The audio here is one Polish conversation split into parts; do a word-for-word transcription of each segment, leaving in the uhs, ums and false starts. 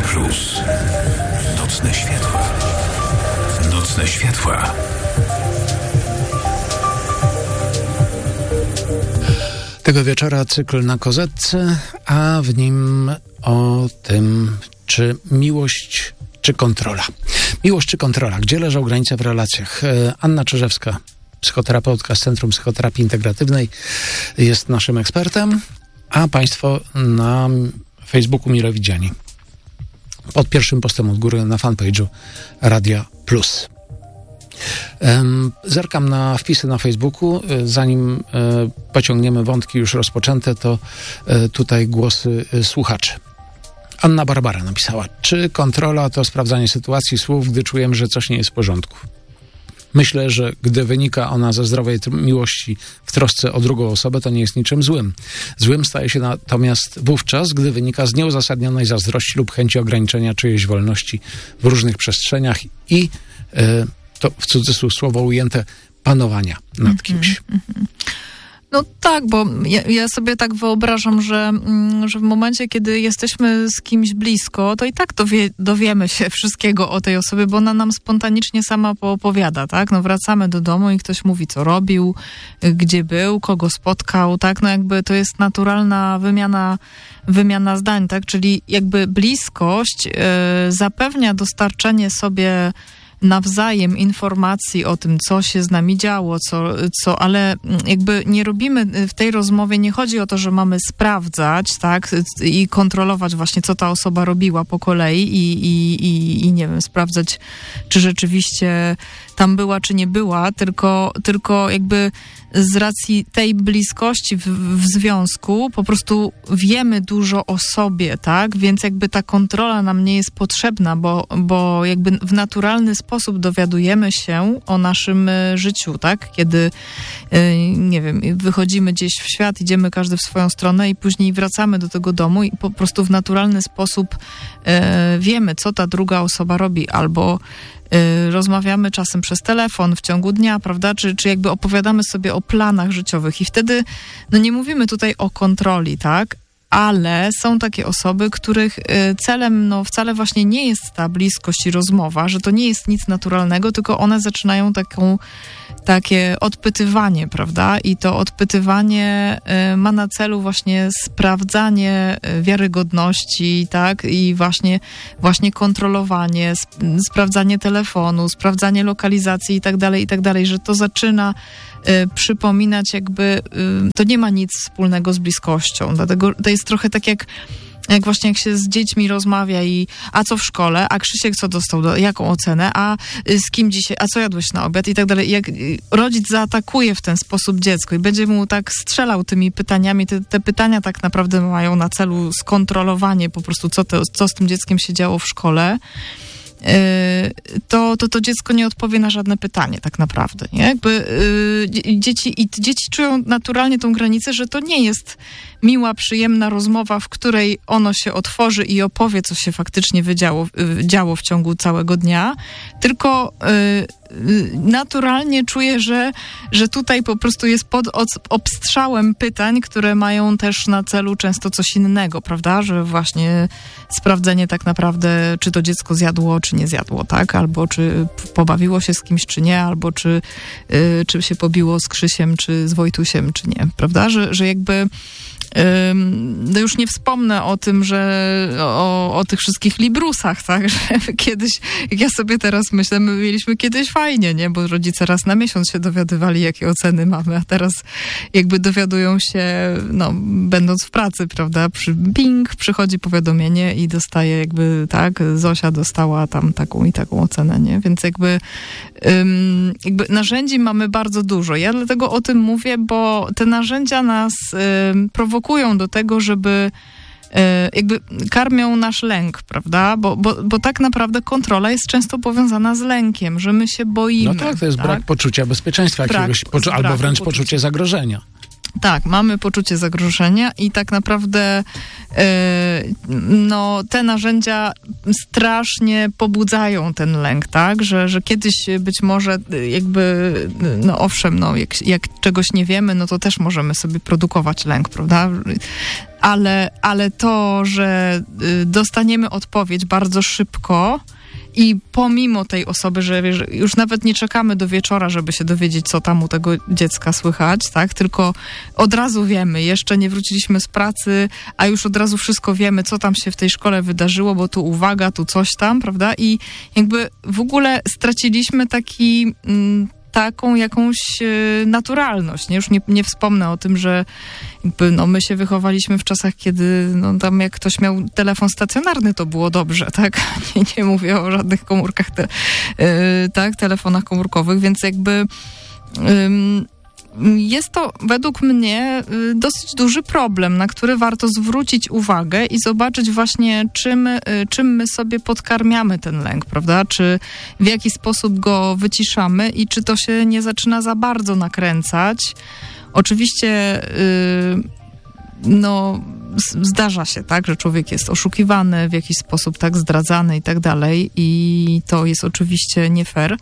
Plus. Nocne światła. Nocne światła. Tego wieczora cykl na kozetce, a w nim o tym, czy miłość, czy kontrola. Miłość czy kontrola? Gdzie leżą granice w relacjach? Anna Czyżewska, psychoterapeutka z Centrum Psychoterapii Integratywnej, jest naszym ekspertem, a Państwo na Facebooku mile widziani. Pod pierwszym postem od góry na fanpage'u Radia Plus. Um, zerkam na wpisy na Facebooku. Zanim e, pociągniemy wątki już rozpoczęte, to e, tutaj głosy e, słuchaczy. Anna Barbara napisała: czy kontrola to sprawdzanie sytuacji słów, gdy czujemy, że coś nie jest w porządku? Myślę, że gdy wynika ona ze zdrowej miłości w trosce o drugą osobę, to nie jest niczym złym. Złym staje się natomiast wówczas, gdy wynika z nieuzasadnionej zazdrości lub chęci ograniczenia czyjejś wolności w różnych przestrzeniach i e, to w cudzysłów słowo ujęte panowania nad mm-hmm, kimś. Mm-hmm. No tak, bo ja, ja sobie tak wyobrażam, że, że w momencie, kiedy jesteśmy z kimś blisko, to i tak dowie, dowiemy się wszystkiego o tej osobie, bo ona nam spontanicznie sama poopowiada, tak? No wracamy do domu i ktoś mówi, co robił, gdzie był, kogo spotkał, tak? No jakby to jest naturalna wymiana, wymiana zdań, tak? Czyli jakby bliskość yy, zapewnia dostarczenie sobie nawzajem informacji o tym, co się z nami działo, co, co, ale jakby nie robimy w tej rozmowie, nie chodzi o to, że mamy sprawdzać, tak, i kontrolować właśnie, co ta osoba robiła po kolei i, i, i, i nie wiem, sprawdzać, czy rzeczywiście tam była, czy nie była, tylko, tylko jakby z racji tej bliskości w, w związku po prostu wiemy dużo o sobie, tak? Więc jakby ta kontrola nam nie jest potrzebna, bo, bo jakby w naturalny sposób dowiadujemy się o naszym życiu, tak? Kiedy, nie wiem, wychodzimy gdzieś w świat, idziemy każdy w swoją stronę i później wracamy do tego domu i po prostu w naturalny sposób e, wiemy, co ta druga osoba robi, albo rozmawiamy czasem przez telefon w ciągu dnia, prawda? Czy, czy jakby opowiadamy sobie o planach życiowych i wtedy, no nie mówimy tutaj o kontroli, tak? Ale są takie osoby, których celem, no wcale właśnie nie jest ta bliskość i rozmowa, że to nie jest nic naturalnego, tylko one zaczynają taką, takie odpytywanie, prawda? I to odpytywanie ma na celu właśnie sprawdzanie wiarygodności, tak? I właśnie, właśnie kontrolowanie, sp- sprawdzanie telefonu, sprawdzanie lokalizacji i tak dalej, i tak dalej, że to zaczyna y, przypominać jakby, y, to nie ma nic wspólnego z bliskością, dlatego to jest trochę tak jak jak właśnie jak się z dziećmi rozmawia i a co w szkole, a Krzysiek co dostał, do, jaką ocenę, a z kim dzisiaj, a co jadłeś na obiad i tak dalej. Jak rodzic zaatakuje w ten sposób dziecko i będzie mu tak strzelał tymi pytaniami, te, te pytania tak naprawdę mają na celu skontrolowanie po prostu, co, to, co z tym dzieckiem się działo w szkole, to, to to dziecko nie odpowie na żadne pytanie tak naprawdę, nie? Jakby yy, dzieci, i dzieci czują naturalnie tą granicę, że to nie jest miła, przyjemna rozmowa, w której ono się otworzy i opowie, co się faktycznie wydziało, yy, działo w ciągu całego dnia, tylko yy, naturalnie czuję, że, że tutaj po prostu jest pod obstrzałem pytań, które mają też na celu często coś innego, prawda? Że właśnie sprawdzenie tak naprawdę, czy to dziecko zjadło, czy nie zjadło, tak? Albo czy pobawiło się z kimś, czy nie, albo czy, yy, czy się pobiło z Krzysiem, czy z Wojtusiem, czy nie, prawda? Że, że jakby no już nie wspomnę o tym, że o, o tych wszystkich librusach, tak, że kiedyś, jak ja sobie teraz myślę, my mieliśmy kiedyś fajnie, nie, bo rodzice raz na miesiąc się dowiadywali, jakie oceny mamy, a teraz jakby dowiadują się, no, będąc w pracy, prawda, przy ping, przychodzi powiadomienie i dostaje jakby, tak, Zosia dostała tam taką i taką ocenę, nie, więc jakby, ym, jakby narzędzi mamy bardzo dużo. Ja dlatego o tym mówię, bo te narzędzia nas ym, prowokują do tego, żeby jakby karmią nasz lęk, prawda? Bo, bo, bo tak naprawdę kontrola jest często powiązana z lękiem, że my się boimy. No tak, to jest tak? brak poczucia bezpieczeństwa brak, jakiegoś, poczu- albo wręcz poczucia. poczucie zagrożenia. Tak, mamy poczucie zagrożenia i tak naprawdę yy, no, te narzędzia strasznie pobudzają ten lęk, tak? Że, że kiedyś być może jakby, no owszem, no, jak, jak czegoś nie wiemy, no to też możemy sobie produkować lęk, prawda? ale, ale to, że y, dostaniemy odpowiedź bardzo szybko i pomimo tej osoby, że wiesz, już nawet nie czekamy do wieczora, żeby się dowiedzieć, co tam u tego dziecka słychać, tak? Tylko od razu wiemy, jeszcze nie wróciliśmy z pracy, a już od razu wszystko wiemy, co tam się w tej szkole wydarzyło, bo tu uwaga, tu coś tam, prawda? I jakby w ogóle straciliśmy taki... Mm, taką jakąś y, naturalność. Nie? Już nie, nie wspomnę o tym, że jakby, no, my się wychowaliśmy w czasach, kiedy no, tam jak ktoś miał telefon stacjonarny, to było dobrze, tak? Nie, nie mówię o żadnych komórkach, te, y, tak? telefonach komórkowych, więc jakby ym, jest to według mnie y, dosyć duży problem, na który warto zwrócić uwagę i zobaczyć właśnie, czym, y, czym my sobie podkarmiamy ten lęk, prawda? Czy w jaki sposób go wyciszamy i czy to się nie zaczyna za bardzo nakręcać. Oczywiście y, no, zdarza się, tak, że człowiek jest oszukiwany, w jakiś sposób tak zdradzany i tak dalej i to jest oczywiście nie fair.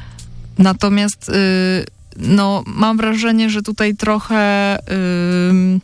Natomiast y, no, mam wrażenie, że tutaj trochę yy,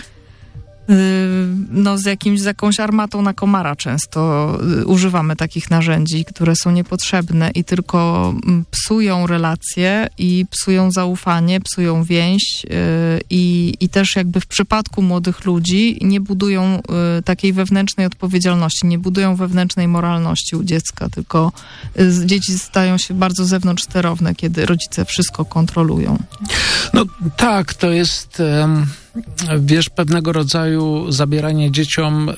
yy, no, z, jakimś, z jakąś armatą na komara często yy, używamy takich narzędzi, które są niepotrzebne i tylko yy, psują relacje i psują zaufanie, psują więź yy, i, i też jakby w przypadku młodych ludzi nie budują yy, takiej wewnętrznej odpowiedzialności, nie budują wewnętrznej moralności u dziecka, tylko yy, dzieci stają się bardzo zewnątrzsterowne, kiedy rodzice wszystko kontrolują. No tak, to jest, wiesz, pewnego rodzaju zabieranie dzieciom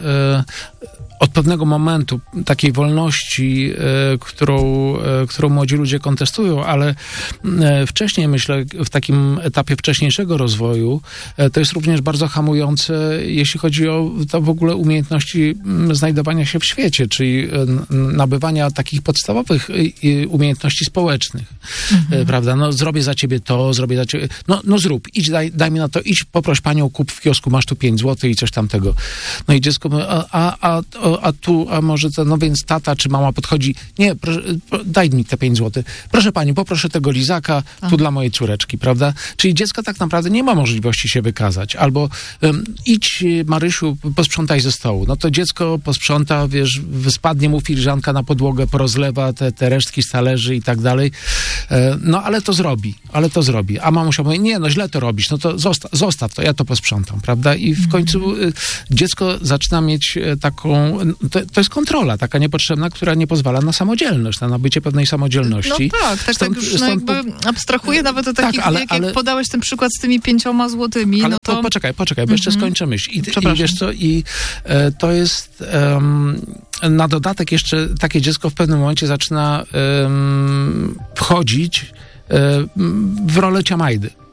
od pewnego momentu takiej wolności, którą, którą młodzi ludzie kontestują, ale wcześniej, myślę, w takim etapie wcześniejszego rozwoju, to jest również bardzo hamujące, jeśli chodzi o to w ogóle umiejętności znajdowania się w świecie, czyli nabywania takich podstawowych umiejętności społecznych, mhm. prawda? No zrobię za ciebie to, zrobię za ciebie, no, no zrób, idź, daj, daj mi na to, idź, poproś panią, kup w kiosku, masz tu pięć złotych i coś tamtego. No i dziecko mówi, a, a, a a tu, a może to, no więc tata czy mama podchodzi, nie, proszę, daj mi te pięć złotych. Proszę pani, poproszę tego lizaka, tu dla mojej córeczki, prawda? Czyli dziecko tak naprawdę nie ma możliwości się wykazać. Albo um, idź, Marysiu, posprzątaj ze stołu. No to dziecko posprząta, wiesz, spadnie mu filiżanka na podłogę, porozlewa te, te resztki z talerzy i tak dalej. E, no ale to zrobi, ale to zrobi. A mamusia mówi, nie, no źle to robisz, no to zostaw, zostaw to, ja to posprzątam, prawda? I w końcu y, dziecko zaczyna mieć y, taką To, to jest kontrola taka niepotrzebna, która nie pozwala na samodzielność, na nabycie pewnej samodzielności. No tak, tak, stąd, tak już stąd, no jakby abstrahuję nawet o takich, tak, ale, jak, ale, jak podałeś ten przykład z tymi pięcioma złotymi, ale no to... Po, poczekaj, poczekaj, bo jeszcze mm-hmm. skończę myśl. I, i wiesz co, i e, to jest um, na dodatek jeszcze takie dziecko w pewnym momencie zaczyna um, wchodzić um, w rolę ciamajdy.